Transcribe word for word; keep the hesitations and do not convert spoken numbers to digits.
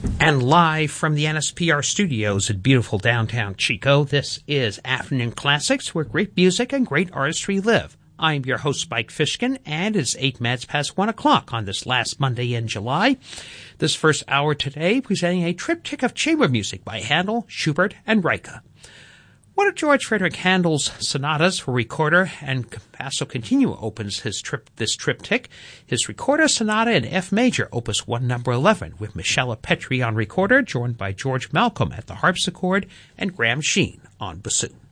And live from the N S P R studios in beautiful downtown Chico, this is Afternoon Classics, where great music and great artistry live. I'm your host, Spike Fishkin, and it's eight minutes past one o'clock on this last Monday in July. This first hour today, presenting a triptych of chamber music by Handel, Schubert, and Reicha. One of George Frederick Handel's sonatas for recorder and basso continuo opens his trip, this triptych, his recorder sonata in F major, opus one, number eleven, with Michele Petri on recorder, joined by George Malcolm at the harpsichord and Graham Sheen on bassoon.